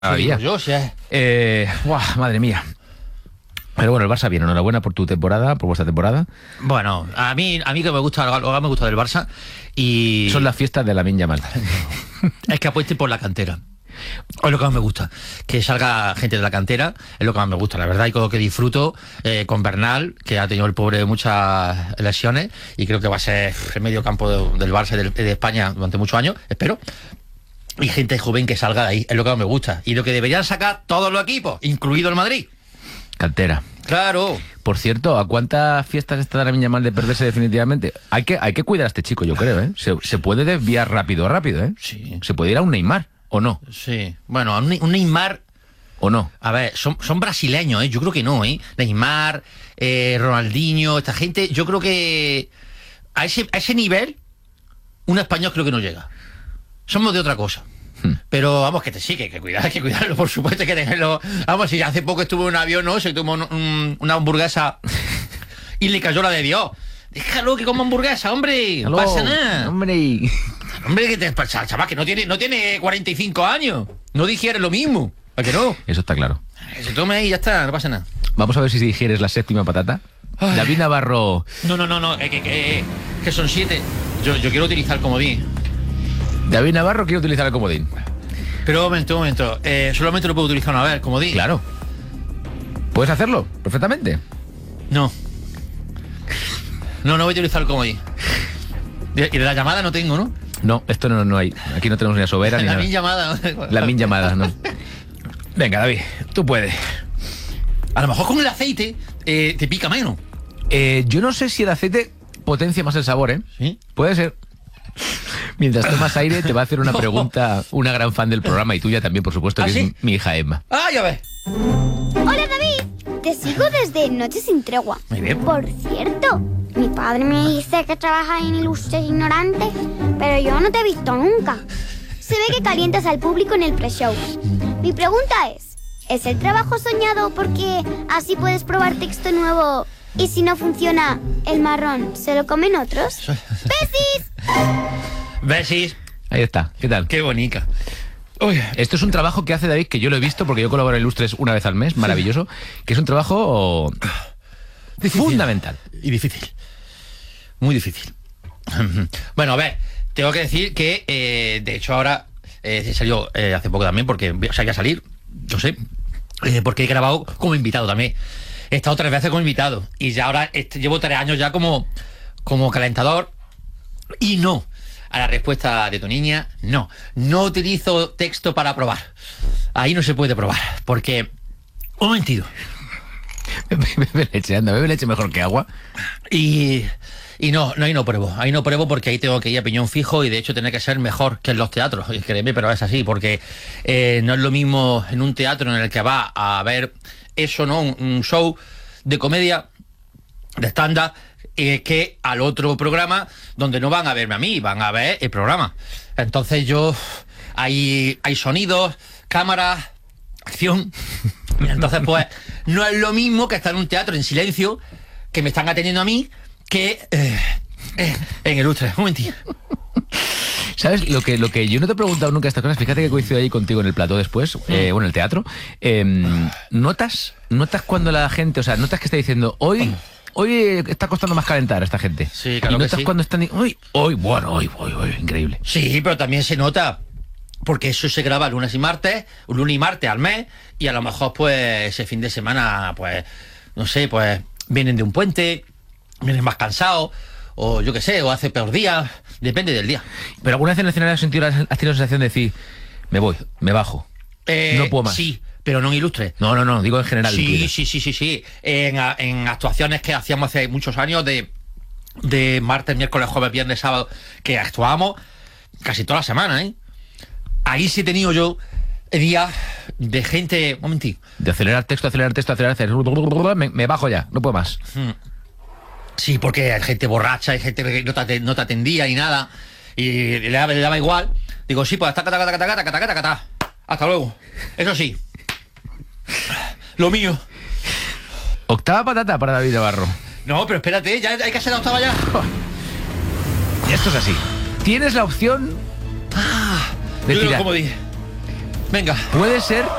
Maravilla. Yo, sí. Madre mía. Pero bueno, el Barça bien, enhorabuena por tu temporada, por vuestra temporada. Bueno, a mí que me gusta, algo me gusta del Barça y... Son las fiestas de Lamine Yamal. Es que apueste por la cantera. Es lo que más me gusta. Que salga gente de la cantera, es lo que más me gusta, la verdad, y con lo que disfruto con Bernal, que ha tenido el pobre muchas lesiones, y creo que va a ser el medio campo del Barça y de España durante muchos años, espero. Y gente joven que salga de ahí, es lo que más me gusta. Y lo que deberían sacar todos los equipos, incluido el Madrid. Cantera. Claro. Por cierto, ¿a cuántas fiestas está Lamine Yamal de perderse definitivamente? Hay que cuidar a este chico, yo creo, ¿eh? Se puede desviar rápido, ¿eh? Sí. Se puede ir a un Neymar, ¿o no? Sí. Bueno, un Neymar... ¿O no? A ver, son brasileños, ¿eh? Yo creo que no, ¿eh? Neymar, Ronaldinho, esta gente, yo creo que a ese nivel un español creo que no llega. Somos de otra cosa. Pero vamos, que hay que cuidarlo, por supuesto, hay que tenerlo. Vamos, si hace poco estuvo en un avión, ¿no? Se tomó una hamburguesa y le cayó la de Dios. Déjalo que coma hamburguesa, hombre. No pasa nada. Hombre, que te pasa, chaval, que no tiene 45 años. No digiere lo mismo. ¿A que no? Eso está claro. Que se tome y ya está, no pasa nada. Vamos a ver si digieres la séptima patata. Ay. David Navarro. No, que son 7. Yo quiero utilizar el comodín. David Navarro quiere utilizar el comodín. Pero un momento. Solamente lo puedo utilizar una vez, el comodín. Claro. ¿Puedes hacerlo? Perfectamente. No voy a utilizar el comodín. Y de la llamada no tengo, ¿no? No, esto no hay. Aquí no tenemos ni a Sobera ni nada. La min llamada, no. Venga, David, tú puedes. A lo mejor con el aceite te pica menos. Yo no sé si el aceite potencia más el sabor, ¿eh? ¿Sí? Puede ser. Mientras tomas aire, te va a hacer una pregunta una gran fan del programa, y tuya también, por supuesto, que es mi hija Emma. Ah, ya ves. Hola, David. Te sigo desde Noches sin Tregua. Muy bien. Por cierto, mi padre me dice que trabajas en Ilustres Ignorantes, pero yo no te he visto nunca. Se ve que calientas al público en el pre-show. Mi pregunta ¿es el trabajo soñado porque así puedes probar texto nuevo y si no funciona, el marrón se lo comen otros? ¡Besis! Besis. Ahí está, ¿qué tal? Qué bonita. Uy. Esto es un trabajo que hace David, que yo lo he visto porque yo colaboro en Ilustres una vez al mes, maravilloso, que es un trabajo difícil. Fundamental. Y difícil. Muy difícil. Bueno, a ver, tengo que decir que, de hecho, ahora salió hace poco también, porque salía a salir, yo sé, porque he grabado como invitado también. He estado 3 veces como invitado y ya ahora llevo 3 años ya como calentador. Y no, a la respuesta de tu niña, no utilizo texto para probar. Ahí no se puede probar, porque... Un momentito. Bebe leche, anda, bebe leche mejor que agua. Y no, ahí no pruebo porque ahí tengo que ir a piñón fijo, y de hecho tiene que ser mejor que en los teatros, y créeme, pero es así, porque no es lo mismo en un teatro en el que va a ver eso, ¿no? Un show de comedia, de stand-up, que al otro programa donde no van a verme a mí, van a ver el programa. Entonces hay sonidos, cámaras, acción. Y entonces pues no es lo mismo que estar en un teatro en silencio, que me están atendiendo a mí, que en Ilustres. Un momentito. ¿Sabes? Lo que yo no te he preguntado nunca estas cosas, fíjate que coincido ahí contigo en el plató después, en el teatro. ¿Notas cuando la gente, o sea, notas que está diciendo, hoy está costando más calentar a esta gente? Sí, claro. Y notas que sí. cuando están, hoy, increíble. Sí, pero también se nota, porque eso se graba lunes y martes al mes, y a lo mejor pues ese fin de semana, pues, no sé, pues vienen de un puente, vienen más cansados, o yo qué sé, o hace peor día, depende del día. ¿Pero alguna vez en el escenario has tenido la sensación de decir, me voy, me bajo, no puedo más? Sí, pero no en Ilustres. No, digo en general. Sí. En actuaciones que hacíamos hace muchos años de martes, miércoles, jueves, viernes, sábado, que actuábamos casi toda la semana, ¿eh? Ahí sí he tenido yo días de gente... Un momentito. De acelerar texto, me bajo ya, no puedo más. Sí, porque hay gente borracha, hay gente que no te atendía ni nada, y le daba igual. Digo, sí, pues hasta luego. Eso sí. Lo mío. Octava patata para David Navarro. No, pero espérate, ya hay que hacer la octava ya. Y esto es así. Tienes la opción de tirar. Como dije. Venga. Puede ser